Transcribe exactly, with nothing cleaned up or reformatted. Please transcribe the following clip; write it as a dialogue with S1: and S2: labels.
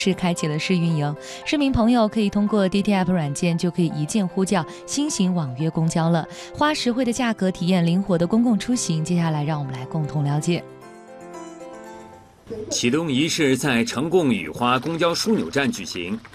S1: 是开启了试运营，市民朋友可以通过 D T App 软件就可以一键呼叫新型网约公交了，花实惠的价格体验灵活的公共出行。接下来让我们来共同了解。
S2: 启动仪式在成贡雨花公交枢纽站举行，